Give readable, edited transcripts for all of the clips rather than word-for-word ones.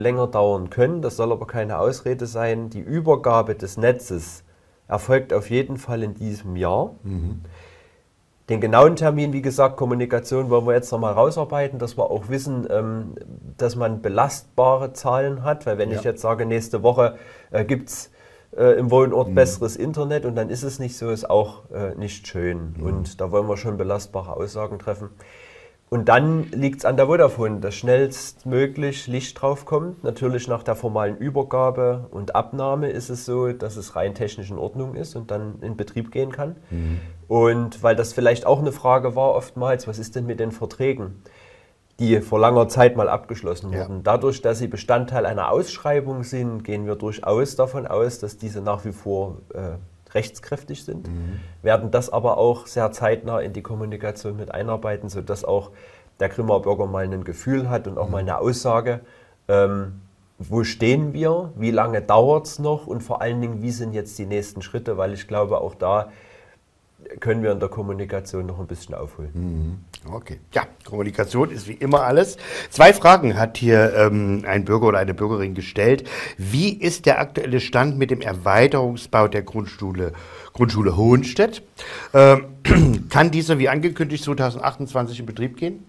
länger dauern können. Das soll aber keine Ausrede sein. Die Übergabe des Netzes erfolgt auf jeden Fall in diesem Jahr. Den genauen Termin, wie gesagt, Kommunikation wollen wir jetzt nochmal rausarbeiten, dass wir auch wissen, dass man belastbare Zahlen hat. Weil wenn ich jetzt sage, nächste Woche gibt es im Wohnort besseres Internet und dann ist es nicht so, ist auch nicht schön. Und da wollen wir schon belastbare Aussagen treffen. Und dann liegt es an der Vodafone, dass schnellstmöglich Licht drauf kommt. Natürlich nach der formalen Übergabe und Abnahme ist es so, dass es rein technisch in Ordnung ist und dann in Betrieb gehen kann. Und weil das vielleicht auch eine Frage war oftmals, was ist denn mit den Verträgen, die vor langer Zeit mal abgeschlossen wurden. Dadurch, dass sie Bestandteil einer Ausschreibung sind, gehen wir durchaus davon aus, dass diese nach wie vor rechtskräftig sind, werden das aber auch sehr zeitnah in die Kommunikation mit einarbeiten, sodass auch der Grimmaer Bürger mal ein Gefühl hat und auch mal eine Aussage, wo stehen wir, wie lange dauert es noch und vor allen Dingen, wie sind jetzt die nächsten Schritte, weil ich glaube, auch da können wir in der Kommunikation noch ein bisschen aufholen. Okay. Ja, Kommunikation ist wie immer alles. 2 Fragen hat hier ein Bürger oder eine Bürgerin gestellt. Wie ist der aktuelle Stand mit dem Erweiterungsbau der Grundschule Hohenstedt? Kann dieser wie angekündigt 2028 in Betrieb gehen?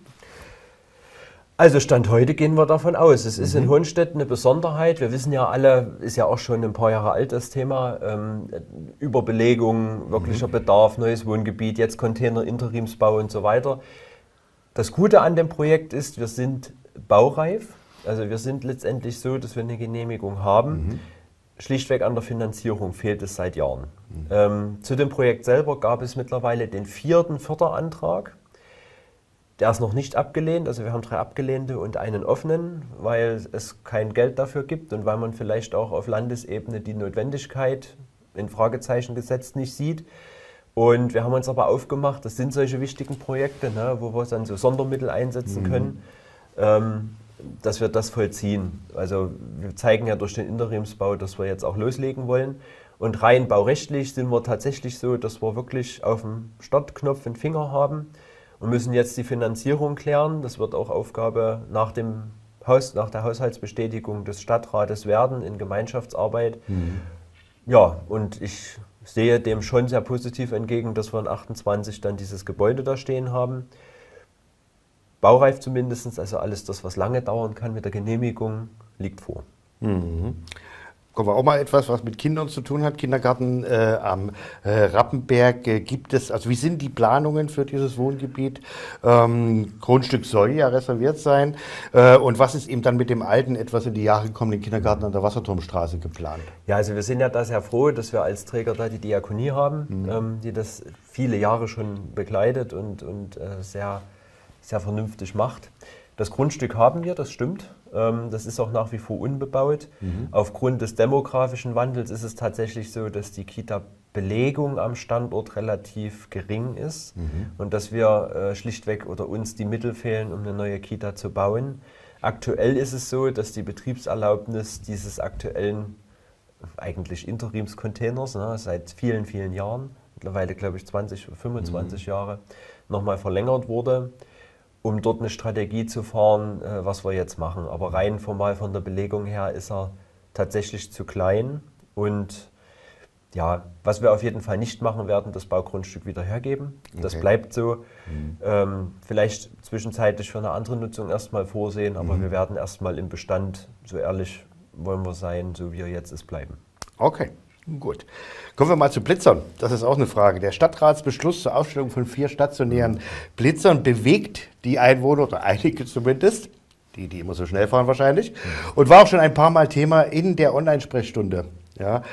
Also Stand heute gehen wir davon aus. Es ist in Hohenstedt eine Besonderheit. Wir wissen ja alle, ist ja auch schon ein paar Jahre alt das Thema, Überbelegung, wirklicher Bedarf, neues Wohngebiet, jetzt Container, Interimsbau und so weiter. Das Gute an dem Projekt ist, wir sind baureif. Also wir sind letztendlich so, dass wir eine Genehmigung haben. Schlichtweg an der Finanzierung fehlt es seit Jahren. Zu dem Projekt selber gab es mittlerweile den 4. Förderantrag. Der ist noch nicht abgelehnt, also wir haben 3 abgelehnte und einen offenen, weil es kein Geld dafür gibt und weil man vielleicht auch auf Landesebene die Notwendigkeit in Fragezeichen gesetzt nicht sieht. Und wir haben uns aber aufgemacht, das sind solche wichtigen Projekte, ne, wo wir dann so Sondermittel einsetzen können, dass wir das vollziehen. Also wir zeigen ja durch den Interimsbau, dass wir jetzt auch loslegen wollen. Und rein baurechtlich sind wir tatsächlich so, dass wir wirklich auf dem Startknopf einen Finger haben. Wir müssen jetzt die Finanzierung klären. Das wird auch Aufgabe nach der Haushaltsbestätigung des Stadtrates werden in Gemeinschaftsarbeit. Ja, und ich sehe dem schon sehr positiv entgegen, dass wir in 28 dann dieses Gebäude da stehen haben. Baureif zumindest, also alles das, was lange dauern kann mit der Genehmigung, liegt vor. Kommen wir auch mal etwas, was mit Kindern zu tun hat. Kindergarten am Rappenberg gibt es, also wie sind die Planungen für dieses Wohngebiet? Grundstück soll ja reserviert sein. Und was ist eben dann mit dem alten, etwas in die Jahre gekommenen Kindergarten an der Wasserturmstraße geplant? Ja, also wir sind ja da sehr froh, dass wir als Träger da die Diakonie haben, die das viele Jahre schon begleitet und sehr, sehr vernünftig macht. Das Grundstück haben wir, das stimmt. Das ist auch nach wie vor unbebaut. Aufgrund des demografischen Wandels ist es tatsächlich so, dass die Kita-Belegung am Standort relativ gering ist und dass wir schlichtweg oder uns die Mittel fehlen, um eine neue Kita zu bauen. Aktuell ist es so, dass die Betriebserlaubnis dieses aktuellen eigentlich Interimscontainers seit vielen, vielen Jahren, mittlerweile glaube ich 20, 25 Jahre, nochmal verlängert wurde, um dort eine Strategie zu fahren, was wir jetzt machen. Aber rein formal von der Belegung her ist er tatsächlich zu klein. Und ja, was wir auf jeden Fall nicht machen werden, das Baugrundstück wieder hergeben. Das bleibt so. Vielleicht zwischenzeitlich für eine andere Nutzung erstmal vorsehen, aber wir werden erstmal im Bestand, so ehrlich wollen wir sein, so wie er jetzt ist, bleiben. Okay. Gut. Kommen wir mal zu Blitzern. Das ist auch eine Frage. Der Stadtratsbeschluss zur Aufstellung von 4 stationären Blitzern bewegt die Einwohner, oder einige zumindest, die immer so schnell fahren wahrscheinlich, und war auch schon ein paar Mal Thema in der Online-Sprechstunde. Ja.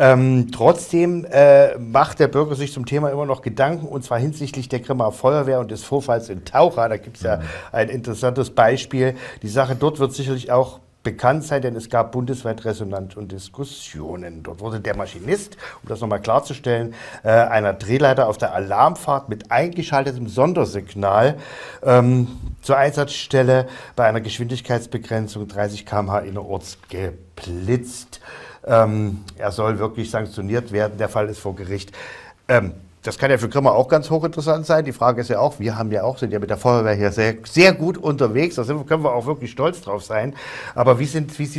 Trotzdem macht der Bürger sich zum Thema immer noch Gedanken, und zwar hinsichtlich der Grimmaer Feuerwehr und des Vorfalls in Taucha. Da gibt es ja ein interessantes Beispiel. Die Sache dort wird sicherlich auch bekannt sein, denn es gab bundesweit Resonanz und Diskussionen. Dort wurde der Maschinist, um das nochmal klarzustellen, einer Drehleiter auf der Alarmfahrt mit eingeschaltetem Sondersignal zur Einsatzstelle bei einer Geschwindigkeitsbegrenzung 30 km/h innerorts geblitzt. Er soll wirklich sanktioniert werden. Der Fall ist vor Gericht. Das kann ja für Grimma auch ganz hochinteressant sein. Die Frage ist ja auch, wir sind ja mit der Feuerwehr hier sehr, sehr gut unterwegs. Da können wir auch wirklich stolz drauf sein. Aber wie sieht